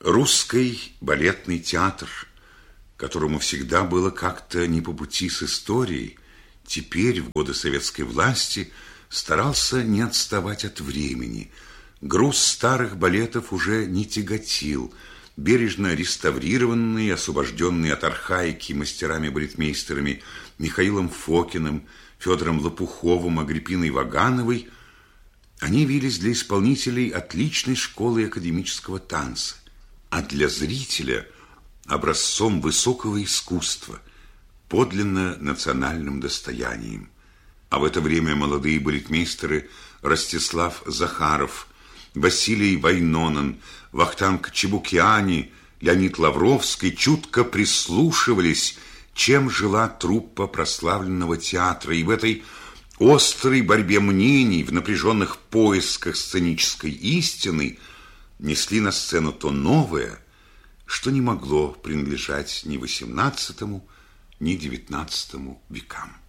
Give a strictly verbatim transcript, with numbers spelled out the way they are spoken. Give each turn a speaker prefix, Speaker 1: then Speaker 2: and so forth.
Speaker 1: Русский балетный театр, которому всегда было как-то не по пути с историей, теперь, в годы советской власти, старался не отставать от времени. Груз старых балетов уже не тяготил. Бережно реставрированные, освобожденные от архаики мастерами-балетмейстерами Михаилом Фокиным, Федором Лопуховым, Агриппиной Вагановой, они явились для исполнителей отличной школы академического танца, а для зрителя образцом высокого искусства, подлинно национальным достоянием. А в это время молодые балетмейстеры Ростислав Захаров, Василий Вайнонен, Вахтанг Чебукиани, Леонид Лавровский чутко прислушивались, чем жила труппа прославленного театра, и в этой острой борьбе мнений, в напряженных поисках сценической истины несли на сцену то новое, что не могло принадлежать ни восемнадцатому, ни девятнадцатому векам.